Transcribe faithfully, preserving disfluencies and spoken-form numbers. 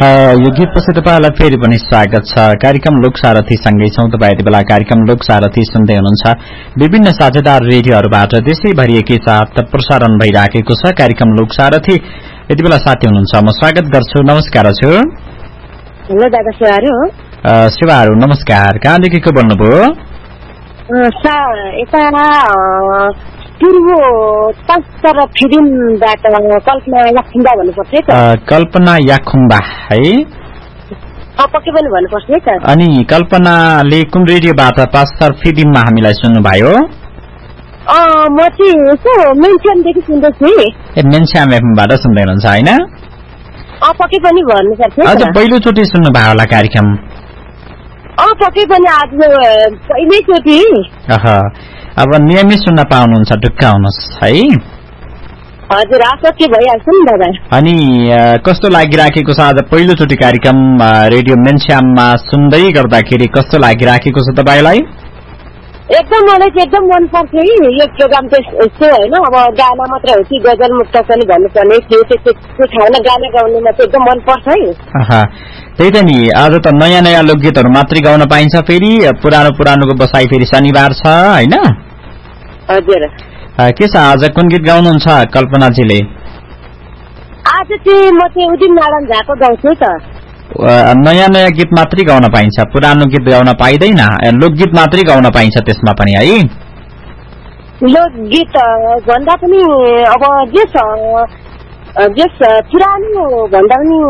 यो गीतपछि तपाईँलाई फेरि पनि स्वागत छ। कार्यक्रम लोकसारथी सँगै छौं। तपाईँ यति बेला कार्यक्रम लोकसारथी सुन्दै हुनुहुन्छ। विभिन्न साझेदार रेडियोहरूबाट देशैभरि एकै साथ प्रसारण भइराखेको छ कार्यक्रम लोकसारथी। यति बेला साथी हुनुहुन्छ, म स्वागत गर्छु। नमस्कार हजुर। हेलो दादा, शिवाहरू हो? शिवाहरू नमस्कार। कहाँदेखि को बोल्नुभयो? पूर्व पाँचतर फिदिमबाट कल्पना याखुम्बा भन्नुपर्छ है त। कल्पना याखुम्बा है? पक्कै पनि भन्नुपर्छ है त। अनि कल्पनाले कुन रेडियोबाट पाँचतर फिदिममा हामीलाई सुन्नुभयो? म चाहिँ यसो मेन्स्यामदेखि सुन्दैछु। ए मेन्स्याम एफएमबाट सुन्दै हुनुहुन्छ होइन? पक्कै पनि भन्नुपर्छ। आज पहिलोचोटि सुन्नुभयो होला कार्यक्रम? पक्कै पनि आज पहिलोचोटि। अब नियमित सुन्न पाउनुहुन्छ, ढुक्क हुनुहोस् है। हजुर, आशा के भइहाल्छ नि दादा। अनि कस्तो लागिराखेको छ आज पहिलोचोटि कार्यक्रम रेडियो मेन्स्याममा सुन्दै गर्दाखेरि कस्तो लागिराखेको छ तपाईँलाई? एकदम मलाई चाहिँ एकदम मनपर्छ है यो प्रोग्राम चाहिँ यस्तो होइन। अब गाना मात्र हो कि गजल मुक्त पनि भन्नुपर्ने त्यो त्यो ठाउँमा गाना गाउनेमा चाहिँ एकदम मनपर्छ है। त्यही त नि, आज त नयाँ नयाँ लोकगीतहरू मात्रै गाउन पाइन्छ। फेरि पुरानो पुरानोको बसाई फेरि शनिबार छ होइन? हजुर। के छ आज कुन गीत गाउनुहुन्छ कल्पनाजीले? आज चाहिँ म चाहिँ उदिम नारायण झाको गाउँछु त। नयाँ नयाँ गीत मात्रै गाउन पाइन्छ, पुरानो गीत गाउन पाइँदैन। लोकगीत मात्रै गाउन पाइन्छ त्यसमा पनि है? लोकगीत भन्दा पनि अब जे छ पुरानो भन्दा पनि